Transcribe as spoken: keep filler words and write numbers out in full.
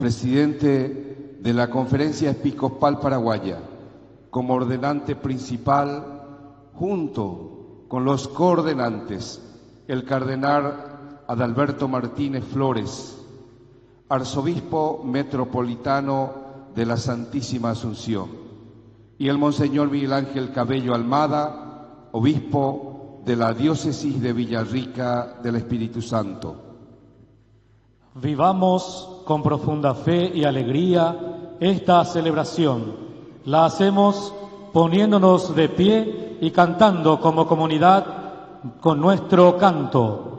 presidente de la Conferencia Episcopal Paraguaya, como ordenante principal, junto con los coordenantes, el cardenal Adalberto Martínez Flores, arzobispo metropolitano de la Santísima Asunción, y el monseñor Miguel Ángel Cabello Almada, obispo de la diócesis de Villarrica del Espíritu Santo. Vivamos con profunda fe y alegría esta celebración. La hacemos poniéndonos de pie y cantando como comunidad con nuestro canto.